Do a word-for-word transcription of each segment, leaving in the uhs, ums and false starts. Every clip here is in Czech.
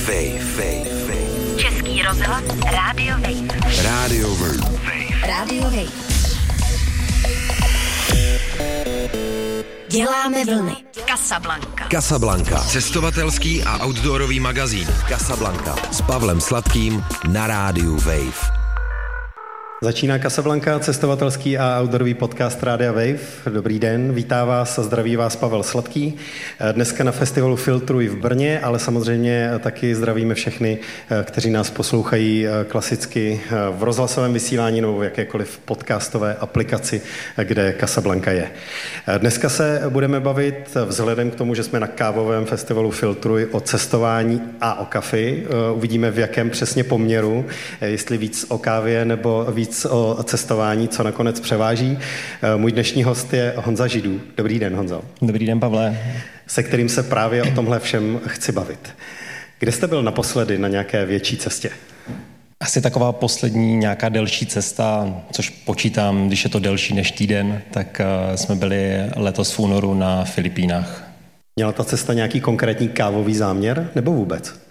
Wave, Wave, Wave. Český rozhlas, Rádio Wave. Rádio Wave. Rádio Wave. Děláme vlny. Casablanca. Casablanca. Cestovatelský a outdoorový magazín. Casablanca. S Pavlem Sladkým na Rádiu Wave. Začíná Casablanca, cestovatelský a outdoorový podcast Rádia Wave. Dobrý den, vítá vás a zdraví vás Pavel Sladký. Dneska na festivalu Filtruj v Brně, ale samozřejmě taky zdravíme všechny, kteří nás poslouchají klasicky v rozhlasovém vysílání nebo v jakékoliv podcastové aplikaci, kde Casablanca je. Dneska se budeme bavit vzhledem k tomu, že jsme na kávovém festivalu Filtruj o cestování a o kafi. Uvidíme, v jakém přesně poměru, jestli víc o kávě nebo víc o cestování, co nakonec převáží. Můj dnešní host je Honza Židů. Dobrý den, Honzo. Dobrý den, Pavle. Se kterým se právě o tomhle všem chci bavit. Kde jste byl naposledy na nějaké větší cestě? Asi taková poslední nějaká delší cesta, což počítám, když je to delší než týden, tak jsme byli letos v únoru na Filipínách. Měla ta cesta nějaký konkrétní kávový záměr, nebo vůbec?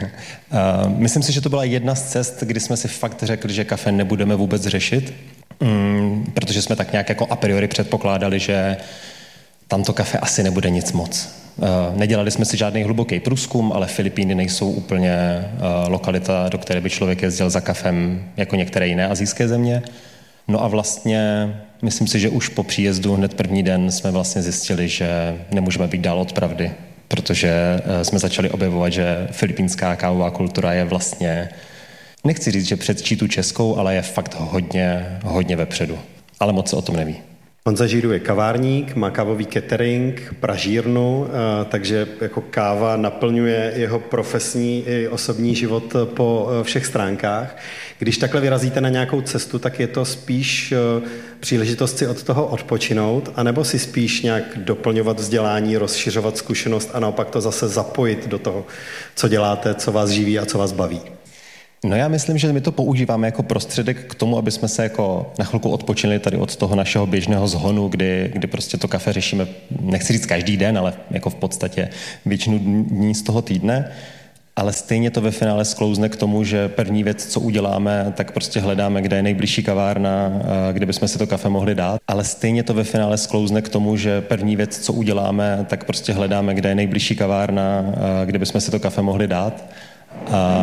Myslím si, že to byla jedna z cest, kdy jsme si fakt řekli, že kafe nebudeme vůbec řešit, protože jsme tak nějak jako a priori předpokládali, že tamto kafe asi nebude nic moc. Nedělali jsme si žádný hluboký průzkum, ale Filipíny nejsou úplně lokalita, do které by člověk jezdil za kafem jako některé jiné asijské země. No a vlastně myslím si, že už po příjezdu hned první den jsme vlastně zjistili, že nemůžeme být dál od pravdy, protože jsme začali objevovat, že filipínská kávová kultura je vlastně, nechci říct, že předčí tu českou, ale je fakt hodně, hodně vepředu. Ale moc se o tom neví. Honza Židů je kavárník, má kávový catering, pražírnu, takže jako káva naplňuje jeho profesní i osobní život po všech stránkách. Když takhle vyrazíte na nějakou cestu, tak je to spíš příležitost si od toho odpočinout, anebo si spíš nějak doplňovat vzdělání, rozšiřovat zkušenost a naopak to zase zapojit do toho, co děláte, co vás živí a co vás baví? No já myslím, že my to používáme jako prostředek k tomu, aby jsme se jako na chvilku odpočinili tady od toho našeho běžného zhonu, kdy, kdy prostě to kafe řešíme, nechci říct každý den, ale jako v podstatě většinu dní z toho týdne. Ale stejně to ve finále sklouzne k tomu, že první věc, co uděláme, tak prostě hledáme, kde je nejbližší kavárna, kde bychom si to kafe mohli dát. Ale stejně to ve finále sklouzne k tomu, že první věc, co uděláme, tak prostě hledáme, kde je nejbližší kavárna, kde bychom si to kafe mohli dát. A